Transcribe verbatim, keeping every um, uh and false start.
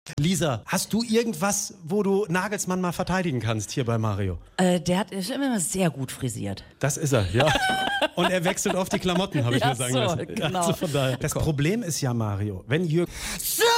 Lisa, hast du irgendwas, wo du Nagelsmann mal verteidigen kannst hier bei Mario? Äh, der hat ist immer sehr gut frisiert. Das ist er, ja. Und er wechselt oft die Klamotten, habe ich ja, mir sagen so, lassen. Genau. Also von daher. Das Problem ist ja, Mario, wenn Jürgen... So!